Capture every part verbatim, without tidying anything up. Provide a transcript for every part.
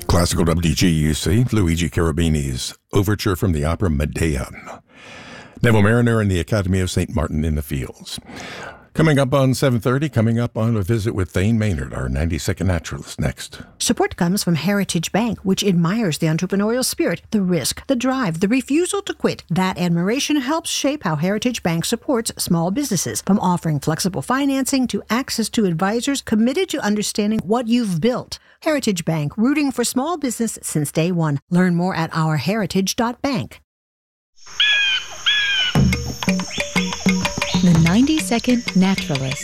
Classical W G U C, Luigi Cherubini's Overture from the opera Medea. Neville Mariner and the Academy of Saint Martin in the Fields. Coming up on seven thirty, coming up on a visit with Thane Maynard, our ninety-second naturalist, next. Support comes from Heritage Bank, which admires the entrepreneurial spirit, the risk, the drive, the refusal to quit. That admiration helps shape how Heritage Bank supports small businesses, from offering flexible financing to access to advisors committed to understanding what you've built. Heritage Bank, rooting for small business since day one. Learn more at our heritage dot bank. The ninety-second Naturalist.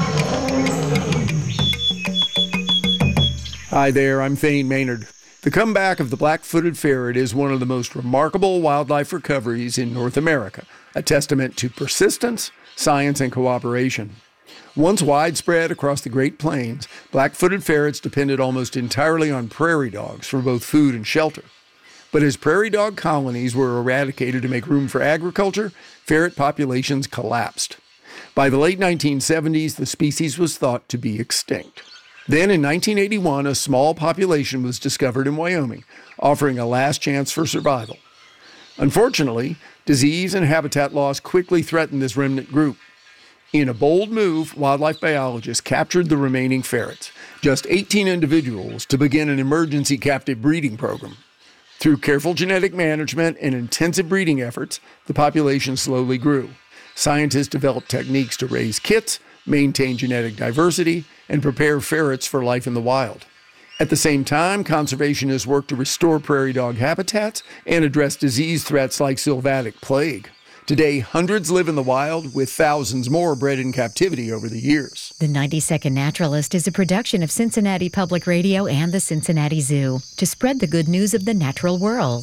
Hi there, I'm Thane Maynard. The comeback of the black-footed ferret is one of the most remarkable wildlife recoveries in North America, a testament to persistence, science, and cooperation. Once widespread across the Great Plains, black-footed ferrets depended almost entirely on prairie dogs for both food and shelter. But as prairie dog colonies were eradicated to make room for agriculture, ferret populations collapsed. By the late nineteen seventies, the species was thought to be extinct. Then in nineteen eighty-one, a small population was discovered in Wyoming, offering a last chance for survival. Unfortunately, disease and habitat loss quickly threatened this remnant group. In a bold move, wildlife biologists captured the remaining ferrets, just eighteen individuals, to begin an emergency captive breeding program. Through careful genetic management and intensive breeding efforts, the population slowly grew. Scientists developed techniques to raise kits, maintain genetic diversity, and prepare ferrets for life in the wild. At the same time, conservationists worked to restore prairie dog habitats and address disease threats like sylvatic plague. Today, hundreds live in the wild, with thousands more bred in captivity over the years. The ninety-second Naturalist is a production of Cincinnati Public Radio and the Cincinnati Zoo to spread the good news of the natural world.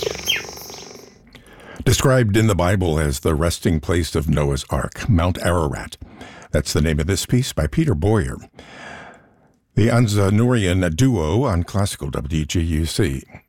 Described in the Bible as the resting place of Noah's Ark, Mount Ararat. That's the name of this piece by Peter Boyer. The Anza Nourian duo on Classical W G U C.